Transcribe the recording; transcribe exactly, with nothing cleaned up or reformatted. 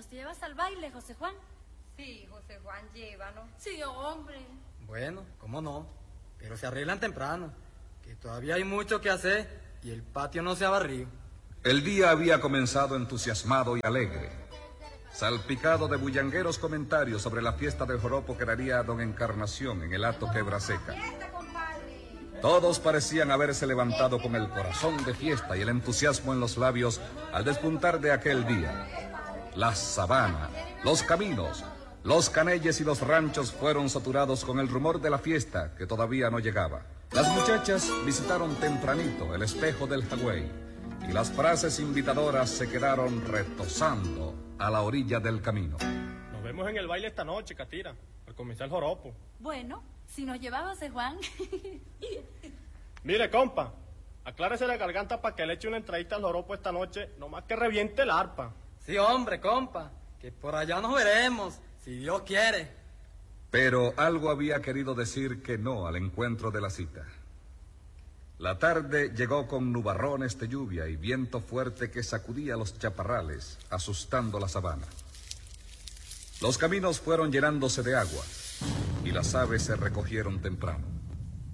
¿Nos llevas al baile, José Juan? Sí, José Juan, llévanos. Sí, hombre. Bueno, cómo no, pero se arreglan temprano, que todavía hay mucho que hacer y el patio no se ha barrido. El día había comenzado entusiasmado y alegre, salpicado de bullangueros comentarios sobre la fiesta del joropo que daría a don Encarnación en el Hato Quebraseca. Todos parecían haberse levantado con el corazón de fiesta y el entusiasmo en los labios al despuntar de aquel día. La sabana, los caminos, los canelles y los ranchos fueron saturados con el rumor de la fiesta que todavía no llegaba. Las muchachas visitaron tempranito el espejo del Jagüey y las frases invitadoras se quedaron retozando a la orilla del camino. Nos vemos en el baile esta noche, Catira, al comenzar el joropo. Bueno, si nos lleva José Juan. Mire, compa, aclárese la garganta para que le eche una entradita al joropo esta noche, nomás que reviente el arpa. Sí, hombre, compa, que por allá nos veremos, si Dios quiere. Pero algo había querido decir que no al encuentro de la cita. La tarde llegó con nubarrones de lluvia y viento fuerte que sacudía los chaparrales, asustando la sabana. Los caminos fueron llenándose de agua y las aves se recogieron temprano.